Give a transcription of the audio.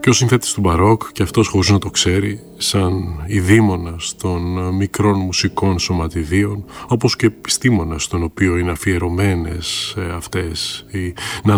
Και ο συνθέτης του μπαρόκ, και αυτός χωρίς να το ξέρει, σαν ειδήμονας των μικρών μουσικών σωματιδίων, όπως και επιστήμονας στον οποίο είναι αφιερωμένες αυτές οι